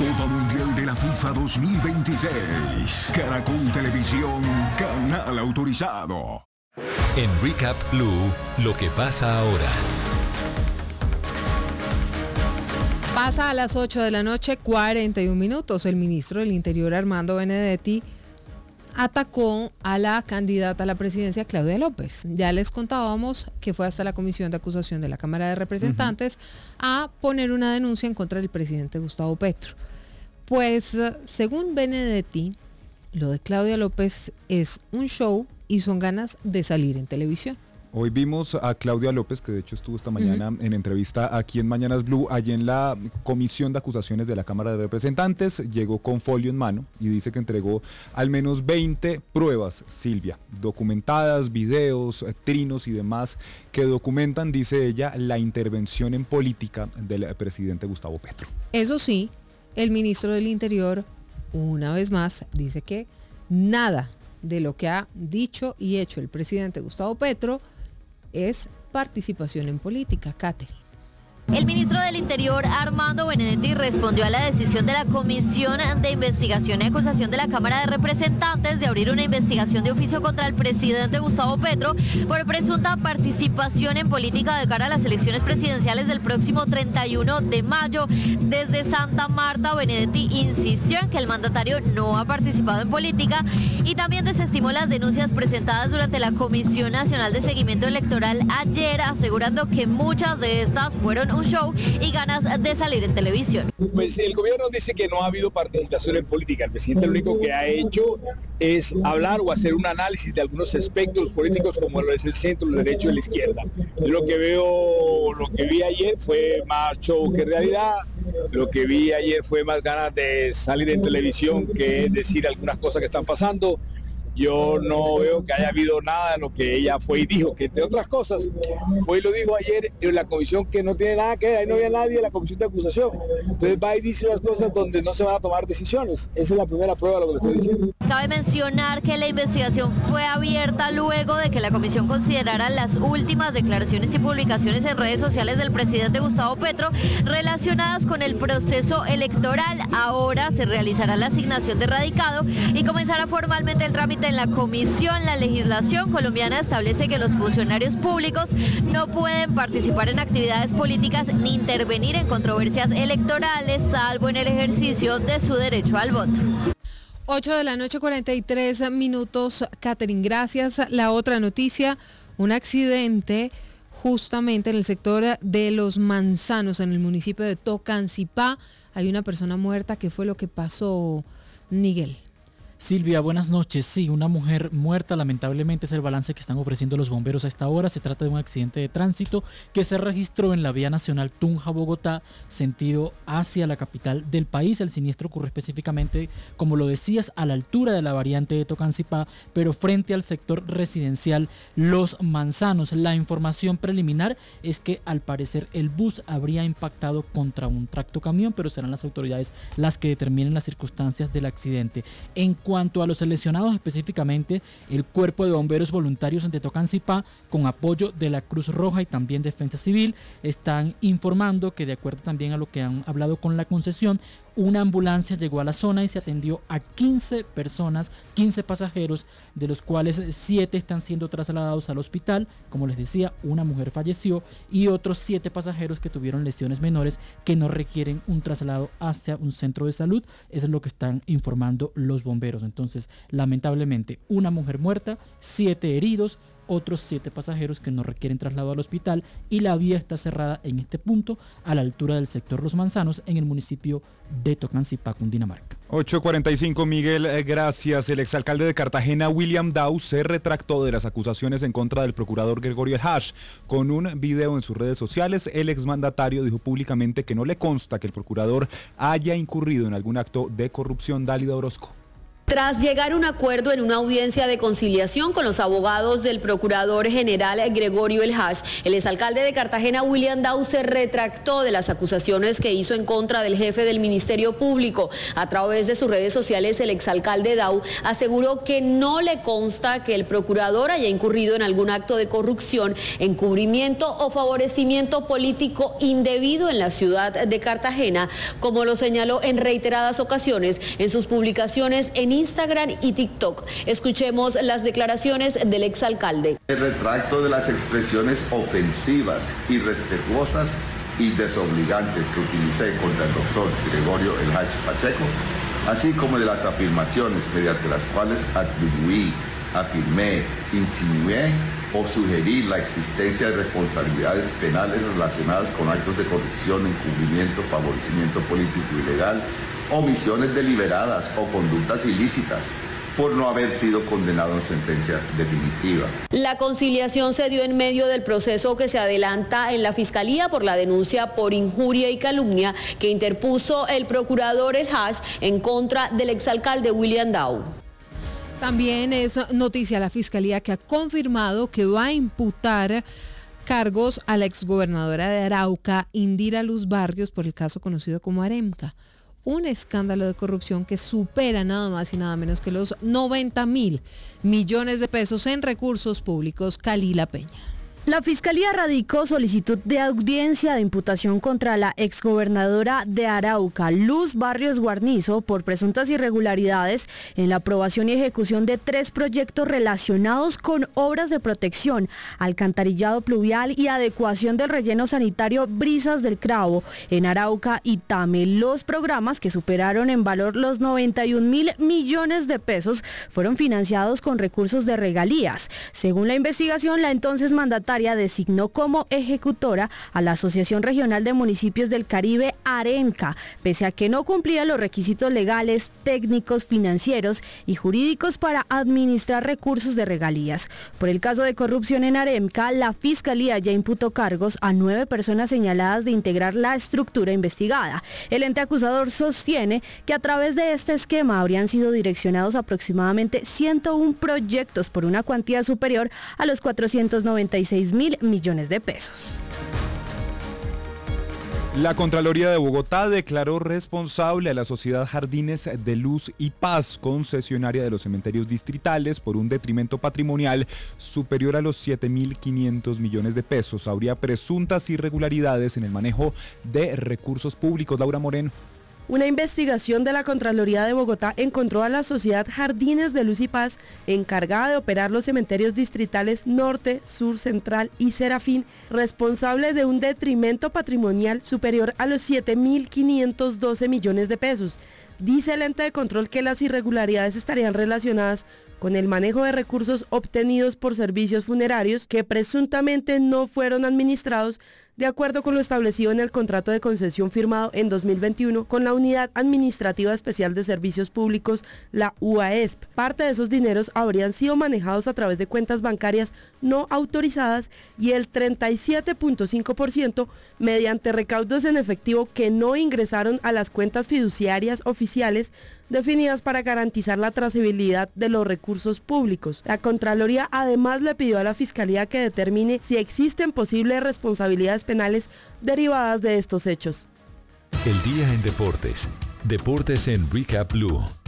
Copa Mundial de la FIFA 2026. Caracol Televisión, canal autorizado. En Recap Blue, lo que pasa ahora. Pasa a las 8 de la noche, 41 minutos. El ministro del Interior, Armando Benedetti, atacó a la candidata a la presidencia, Claudia López. Ya les contábamos que fue hasta la Comisión de Acusación de la Cámara de Representantes a poner una denuncia en contra del presidente Gustavo Petro. Pues, según Benedetti, lo de Claudia López es un show y son ganas de salir en televisión. Hoy vimos a Claudia López, que de hecho estuvo esta mañana en entrevista aquí en Mañanas Blue, allí en la Comisión de Acusaciones de la Cámara de Representantes. Llegó con folio en mano y dice que entregó al menos 20 pruebas, Silvia, documentadas, videos, trinos y demás, que documentan, dice ella, la intervención en política del presidente Gustavo Petro. Eso sí, el ministro del Interior, una vez más, dice que nada de lo que ha dicho y hecho el presidente Gustavo Petro es participación en política. Catherine. El ministro del Interior, Armando Benedetti, respondió a la decisión de la Comisión de Investigación y Acusación de la Cámara de Representantes de abrir una investigación de oficio contra el presidente Gustavo Petro por presunta participación en política de cara a las elecciones presidenciales del próximo 31 de mayo. Desde Santa Marta, Benedetti insistió en que el mandatario no ha participado en política y también desestimó las denuncias presentadas durante la Comisión Nacional de Seguimiento Electoral ayer, asegurando que muchas de estas fueron un show y ganas de salir en televisión. Pues el gobierno dice que no ha habido participación en política. El presidente lo único que ha hecho es hablar o hacer un análisis de algunos espectros políticos como lo es el centro, el derecho y la izquierda. Yo lo que vi ayer fue más show que realidad. Lo que vi ayer fue más ganas de salir en televisión que decir algunas cosas que están pasando. Yo no veo que haya habido nada de lo que ella fue y dijo, que entre otras cosas fue y lo dijo ayer en la comisión que no tiene nada que ver, ahí no había nadie en la comisión de acusación. Entonces va y dice unas cosas donde no se van a tomar decisiones. Esa es la primera prueba de lo que le estoy diciendo. Cabe mencionar que la investigación fue abierta luego de que la comisión considerara las últimas declaraciones y publicaciones en redes sociales del presidente Gustavo Petro relacionadas con el proceso electoral. Ahora se realizará la asignación de radicado y comenzará formalmente el trámite en la comisión. La legislación colombiana establece que los funcionarios públicos no pueden participar en actividades políticas ni intervenir en controversias electorales, salvo en el ejercicio de su derecho al voto. 8 de la noche, 43 minutos. Catherine, gracias. La otra noticia, un accidente justamente en el sector de Los Manzanos, en el municipio de Tocancipá. Hay una persona muerta. ¿Qué fue lo que pasó, Miguel? Silvia, buenas noches. Sí, una mujer muerta, lamentablemente es el balance que están ofreciendo los bomberos a esta hora. Se trata de un accidente de tránsito que se registró en la vía nacional Tunja-Bogotá, sentido hacia la capital del país. El siniestro ocurre específicamente, como lo decías, a la altura de la variante de Tocancipá, pero frente al sector residencial Los Manzanos. La información preliminar es que al parecer el bus habría impactado contra un tractocamión, pero serán las autoridades las que determinen las circunstancias del accidente. En cuanto a los lesionados específicamente, el Cuerpo de Bomberos Voluntarios de Tocancipá, con apoyo de la Cruz Roja y también Defensa Civil, están informando que, de acuerdo también a lo que han hablado con la concesión, una ambulancia llegó a la zona y se atendió a 15 personas, 15 pasajeros, de los cuales 7 están siendo trasladados al hospital. Como les decía, una mujer falleció y otros 7 pasajeros que tuvieron lesiones menores que no requieren un traslado hacia un centro de salud. Eso es lo que están informando los bomberos. Entonces, lamentablemente, una mujer muerta, 7 heridos, otros 7 pasajeros que no requieren traslado al hospital, y la vía está cerrada en este punto a la altura del sector Los Manzanos en el municipio de Tocancipá, Cundinamarca. 8:45, Miguel, gracias. El exalcalde de Cartagena, William Dow, se retractó de las acusaciones en contra del procurador Gregorio El Hash. Con un video en sus redes sociales, el exmandatario dijo públicamente que no le consta que el procurador haya incurrido en algún acto de corrupción. Dálida Orozco. Tras llegar a un acuerdo en una audiencia de conciliación con los abogados del procurador general Gregorio El Hach, el exalcalde de Cartagena, William Daw, se retractó de las acusaciones que hizo en contra del jefe del Ministerio Público. A través de sus redes sociales, el exalcalde Daw aseguró que no le consta que el procurador haya incurrido en algún acto de corrupción, encubrimiento o favorecimiento político indebido en la ciudad de Cartagena, como lo señaló en reiteradas ocasiones en sus publicaciones en Instagram y TikTok. Escuchemos las declaraciones del exalcalde. El retracto de las expresiones ofensivas, irrespetuosas y desobligantes que utilicé contra el doctor Gregorio El Hach Pacheco, así como de las afirmaciones mediante las cuales atribuí, afirmé, insinué o sugerí la existencia de responsabilidades penales relacionadas con actos de corrupción, encubrimiento, favorecimiento político ilegal, omisiones deliberadas o conductas ilícitas, por no haber sido condenado en sentencia definitiva. La conciliación se dio en medio del proceso que se adelanta en la Fiscalía por la denuncia por injuria y calumnia que interpuso el procurador El Hach en contra del exalcalde William Daw. También es noticia la Fiscalía que ha confirmado que va a imputar cargos a la exgobernadora de Arauca, Indira Luz Barrios, por el caso conocido como Aremca. Un escándalo de corrupción que supera nada más y nada menos que los 90.000 millones de pesos en recursos públicos. Kalila Peña. La Fiscalía radicó solicitud de audiencia de imputación contra la exgobernadora de Arauca, Luz Barrios Guarnizo, por presuntas irregularidades en la aprobación y ejecución de 3 proyectos relacionados con obras de protección, alcantarillado pluvial y adecuación del relleno sanitario Brisas del Cravo en Arauca y Tame. Los programas, que superaron en valor los 91.000 millones de pesos, fueron financiados con recursos de regalías. Según la investigación, la entonces mandataria designó como ejecutora a la Asociación Regional de Municipios del Caribe, Aremca, pese a que no cumplía los requisitos legales, técnicos, financieros y jurídicos para administrar recursos de regalías. Por el caso de corrupción en Aremca, la Fiscalía ya imputó cargos a 9 personas señaladas de integrar la estructura investigada. El ente acusador sostiene que a través de este esquema habrían sido direccionados aproximadamente 101 proyectos por una cuantía superior a los 496.000 millones de pesos. La Contraloría de Bogotá declaró responsable a la sociedad Jardines de Luz y Paz, concesionaria de los cementerios distritales, por un detrimento patrimonial superior a los 7.500 millones de pesos. Habría presuntas irregularidades en el manejo de recursos públicos. Laura Moreno. Una investigación de la Contraloría de Bogotá encontró a la sociedad Jardines de Luz y Paz, encargada de operar los cementerios distritales Norte, Sur, Central y Serafín, responsable de un detrimento patrimonial superior a los 7.512 millones de pesos. Dice el ente de control que las irregularidades estarían relacionadas con el manejo de recursos obtenidos por servicios funerarios que presuntamente no fueron administrados de acuerdo con lo establecido en el contrato de concesión firmado en 2021 con la Unidad Administrativa Especial de Servicios Públicos, la UAESP. Parte de esos dineros habrían sido manejados a través de cuentas bancarias no autorizadas y el 37.5% mediante recaudos en efectivo que no ingresaron a las cuentas fiduciarias oficiales definidas para garantizar la trazabilidad de los recursos públicos. La Contraloría además le pidió a la Fiscalía que determine si existen posibles responsabilidades penales derivadas de estos hechos. El día en deportes. Deportes en Recap Blue.